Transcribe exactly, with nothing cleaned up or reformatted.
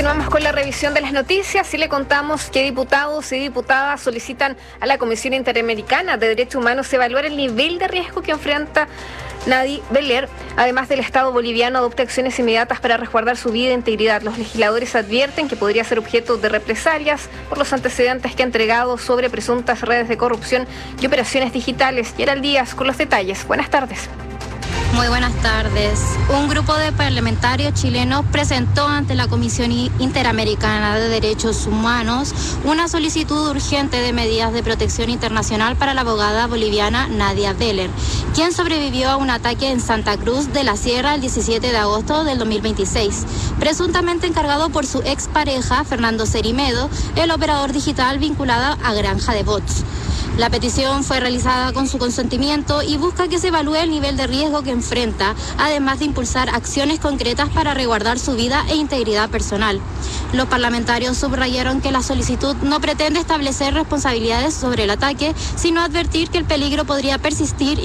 Continuamos con la revisión de las noticias y le contamos que diputados y diputadas solicitan a la Comisión Interamericana de Derechos Humanos evaluar el nivel de riesgo que enfrenta Nadi Veler. Además del Estado boliviano adopte acciones inmediatas para resguardar su vida e integridad. Los legisladores advierten que podría ser objeto de represalias por los antecedentes que ha entregado sobre presuntas redes de corrupción y operaciones digitales. Gerald Díaz con los detalles. Buenas tardes. Muy buenas tardes. Un grupo de parlamentarios chilenos presentó ante la Comisión Interamericana de Derechos Humanos una solicitud urgente de medidas de protección internacional para la abogada boliviana Nadia Veler, quien sobrevivió a un ataque en Santa Cruz de la Sierra el diecisiete de agosto del dos mil veintiséis, presuntamente encargado por su expareja Fernando Cerimedo, el operador digital vinculado a Granja de Bots. La petición fue realizada con su consentimiento y busca que se evalúe el nivel de riesgo que enfrenta, además de impulsar acciones concretas para resguardar su vida e integridad personal. Los parlamentarios subrayaron que la solicitud no pretende establecer responsabilidades sobre el ataque, sino advertir que el peligro podría persistir